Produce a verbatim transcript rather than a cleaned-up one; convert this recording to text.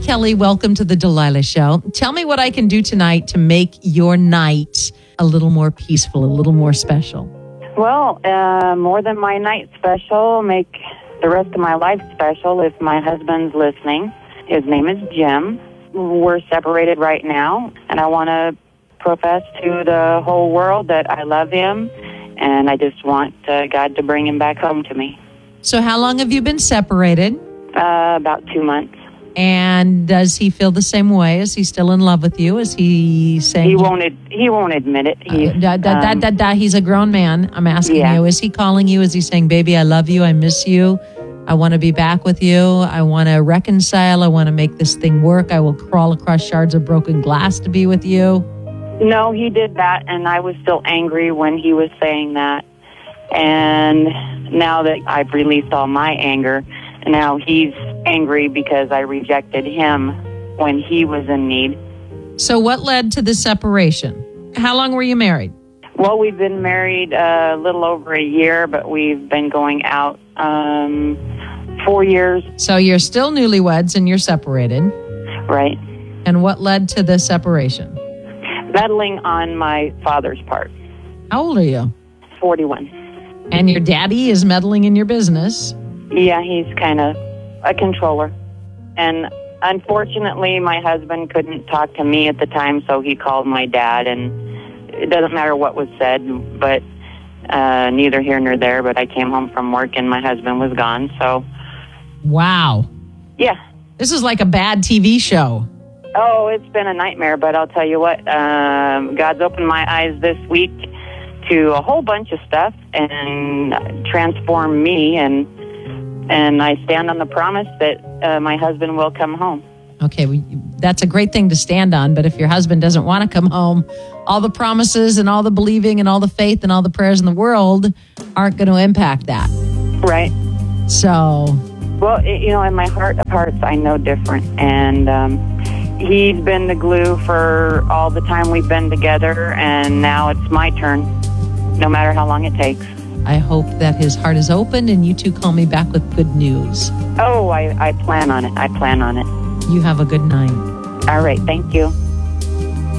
Kelly. Welcome to the Delilah Show. Tell me what I can do tonight to make your night a little more peaceful, a little more special. Well, uh, more than my night special, make the rest of my life special if my husband's listening. His name is Jim. We're separated right now, and I want to profess to the whole world that I love him, and I just want uh, God to bring him back home to me. So how long have you been separated? Uh, about two months. And does he feel the same way? Is he still in love with you? Is he saying... He won't, ad- he won't admit it. He's, uh, da, da, um, da, da, da, he's a grown man. I'm asking yeah. you. Is he calling you? Is he saying, baby, I love you. I miss you. I want to be back with you. I want to reconcile. I want to make this thing work. I will crawl across shards of broken glass to be with you. No, he did that, and I was still angry when he was saying that. And now that I've released all my anger, now he's angry because I rejected him when he was in need. So what led to the separation? How long were you married? Well, we've been married a little over a year, but we've been going out um, four years. So you're still newlyweds and you're separated. Right. And what led to the separation? Meddling on my father's part. How old are you? forty-one. And your daddy is meddling in your business. Yeah, he's kind of a controller. And unfortunately, my husband couldn't talk to me at the time, so he called my dad, and it doesn't matter what was said, but uh, neither here nor there, but I came home from work and my husband was gone, so... Wow. Yeah. This is like a bad T V show. Oh, it's been a nightmare, but I'll tell you what, um, God's opened my eyes this week to a whole bunch of stuff and transformed me, and and I stand on the promise that uh, my husband will come home. Okay, well, that's a great thing to stand on, but if your husband doesn't want to come home, all the promises and all the believing and all the faith and all the prayers in the world aren't going to impact that. Right. So... Well, it, you know, in my heart of hearts, I know different, and um, he's been the glue for all the time we've been together, and now it's my turn, no matter how long it takes. I hope that his heart is open and you two call me back with good news. Oh, I, I plan on it. I plan on it. You have a good night. All right. Thank you.